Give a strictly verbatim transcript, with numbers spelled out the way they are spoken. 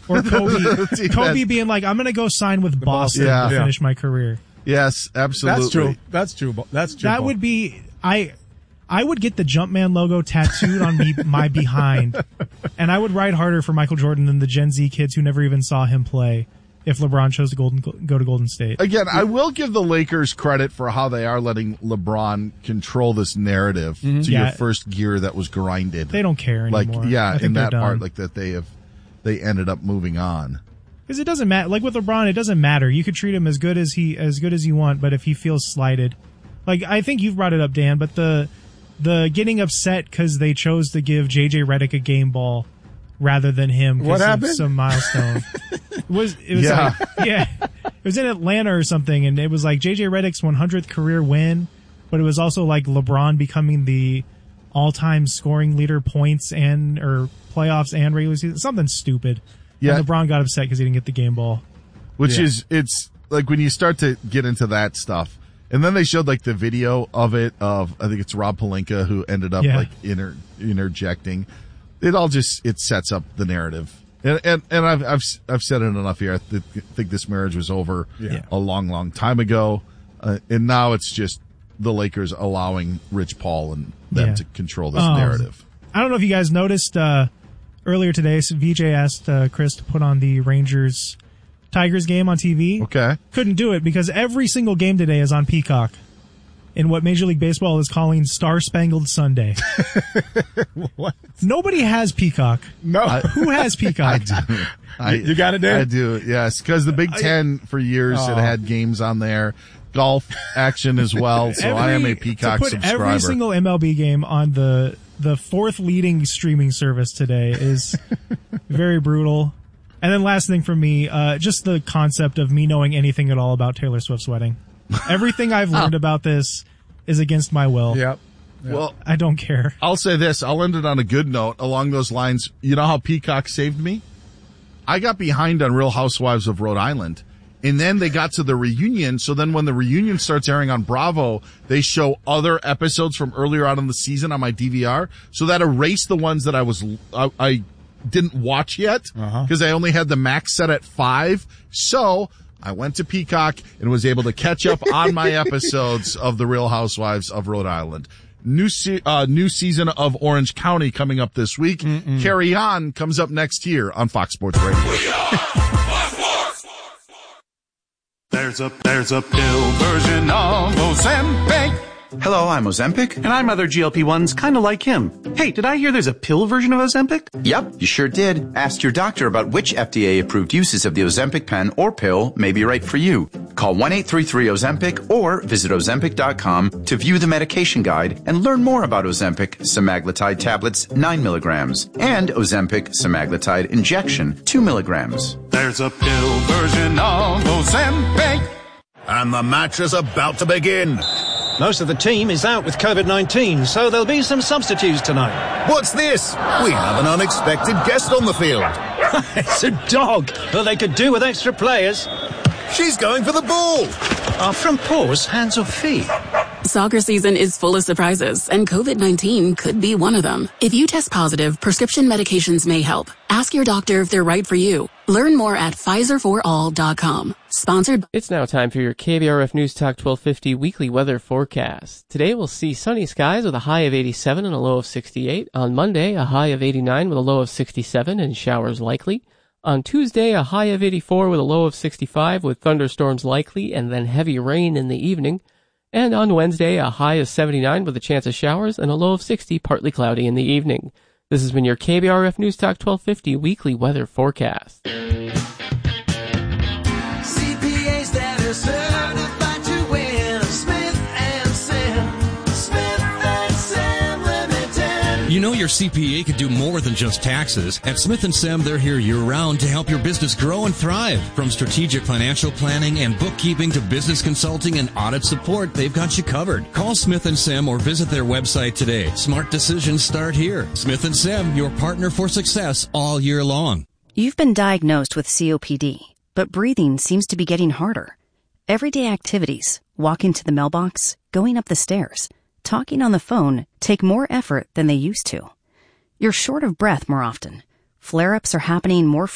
Or Kobe, Kobe being like, I'm going to go sign with Boston yeah. to yeah. finish my career. Yes, absolutely. That's true. That's true. That's true. That would be, I, I would get the Jumpman logo tattooed on me, my behind, and I would ride harder for Michael Jordan than the Gen Z kids who never even saw him play if LeBron chose to Golden, go to Golden State. Again, I will give the Lakers credit for how they are letting LeBron control this narrative mm-hmm. to yeah. your first gear that was grinded. They don't care anymore. Like, yeah, in that done. part, like that they have, they ended up moving on. Because it doesn't matter. Like with LeBron, it doesn't matter. You could treat him as good as he as good as you want, but if he feels slighted, like I think you've brought it up, Dan. But the the getting upset because they chose to give J J Redick a game ball rather than him. What happened? Of some milestone. it was it was yeah. like, yeah. It was in Atlanta or something, and it was like J J Redick's one hundredth career win, but it was also like LeBron becoming the all-time scoring leader, points and or playoffs and regular season. Something stupid. Yeah. And LeBron got upset because he didn't get the game ball. Which yeah. is, it's like when you start to get into that stuff. And then they showed like the video of it of, I think it's Rob Pelinka who ended up yeah. like inter, interjecting. It all just, it sets up the narrative. And, and, and I've, I've, I've said it enough here. I th- think this marriage was over yeah. a long, long time ago. Uh, and now it's just the Lakers allowing Rich Paul and them yeah. to control this um, narrative. I don't know if you guys noticed, uh, earlier today, so V J asked uh, Chris to put on the Rangers Tigers game on T V. Okay. Couldn't do it because every single game today is on Peacock in what Major League Baseball is calling Star Spangled Sunday. What? Nobody has Peacock. No. I, Who has Peacock? I do. I, you got it, Dan? I do, yes. Because the Big Ten for years oh. it had games on there. Golf action as well. So every, I am a Peacock to put subscriber. Every single M L B game on the the fourth leading streaming service today is very brutal. And then last thing for me, uh, just the concept of me knowing anything at all about Taylor Swift's wedding. Everything I've learned oh. about this is against my will. Yep. yep. Well, I don't care. I'll say this. I'll end it on a good note along those lines. You know how Peacock saved me? I got behind on Real Housewives of Rhode Island. And then they got to the reunion. So then when the reunion starts airing on Bravo, they show other episodes from earlier on in the season on my D V R. So that erased the ones that I was, I, I didn't watch yet because uh-huh. I only had the max set at five. So I went to Peacock and was able to catch up on my episodes of the Real Housewives of Rhode Island. New se- uh, new season of Orange County coming up this week. Mm-mm. Carry On comes up next year on Fox Sports Radio. There's a, there's a pill version of Ozempic. Hello, I'm Ozempic. And I'm other G L P ones kind of like him. Hey, did I hear there's a pill version of Ozempic? Yep, you sure did. Ask your doctor about which F D A-approved uses of the Ozempic pen or pill may be right for you. Call one eight three three Ozempic or visit Ozempic dot com to view the medication guide and learn more about Ozempic semaglutide tablets nine milligrams and Ozempic semaglutide injection two milligrams. There's a pill version of Ozempic. And the match is about to begin. Most of the team is out with COVID nineteen, so there'll be some substitutes tonight. What's this? We have an unexpected guest on the field. It's a dog, but they could do with extra players. She's going for the ball. Are front paws hands or feet? Soccer season is full of surprises, and COVID nineteen could be one of them. If you test positive, prescription medications may help. Ask your doctor if they're right for you. Learn more at Pfizer for all dot com. Sponsored. It's now time for your K B R F News Talk twelve fifty weekly weather forecast. Today we'll see sunny skies with a high of eighty-seven and a low of sixty-eight. On Monday, a high of eighty-nine with a low of sixty-seven and showers likely. On Tuesday, a high of eighty-four with a low of sixty-five with thunderstorms likely and then heavy rain in the evening. And on Wednesday, a high of seventy-nine with a chance of showers and a low of sixty, partly cloudy in the evening. This has been your K B R F News Talk twelve fifty weekly weather forecast. C P As that are certified to win. Smith and Sam. Smith and Sam Limited. You know your C P A could do more than just taxes. At Smith and Sam, they're here year-round to help your business grow and thrive. From strategic financial planning and bookkeeping to business consulting and audit support, they've got you covered. Call Smith and Sam or visit their website today. Smart decisions start here. Smith and Sam, your partner for success all year long. You've been diagnosed with C O P D, but breathing seems to be getting harder. Everyday activities, walking to the mailbox, going up the stairs, talking on the phone take more effort than they used to. You're short of breath more often. Flare-ups are happening more